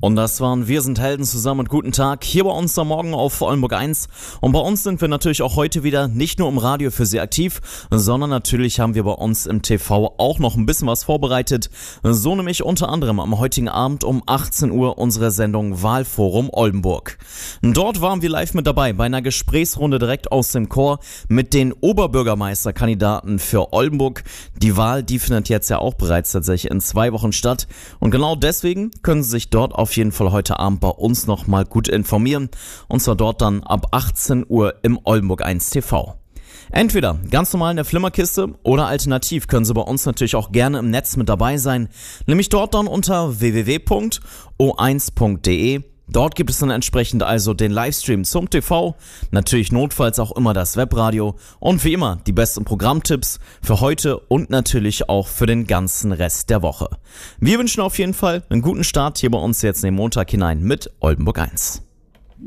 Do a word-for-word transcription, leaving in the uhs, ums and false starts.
Und das waren Wir sind Helden zusammen und guten Tag hier bei uns am Morgen auf Oldenburg eins. Und bei uns sind wir natürlich auch heute wieder nicht nur im Radio für Sie aktiv, sondern natürlich haben wir bei uns im T V auch noch ein bisschen was vorbereitet. So nämlich unter anderem am heutigen Abend um achtzehn Uhr unsere Sendung Wahlforum Oldenburg. Dort waren wir live mit dabei bei einer Gesprächsrunde direkt aus dem Chor mit den Oberbürgermeisterkandidaten für Oldenburg. Die Wahl, die findet jetzt ja auch bereits tatsächlich in zwei Wochen statt. Und genau deswegen können Sie sich dort auf jeden Fall heute Abend bei uns nochmal gut informieren. Und zwar dort dann ab achtzehn Uhr im Oldenburg eins T V. Entweder ganz normal in der Flimmerkiste oder alternativ können Sie bei uns natürlich auch gerne im Netz mit dabei sein. Nämlich dort dann unter w w w punkt o eins punkt d e. Dort gibt es dann entsprechend also den Livestream zum T V, natürlich notfalls auch immer das Webradio und wie immer die besten Programmtipps für heute und natürlich auch für den ganzen Rest der Woche. Wir wünschen auf jeden Fall einen guten Start hier bei uns jetzt in den Montag hinein mit Oldenburg eins.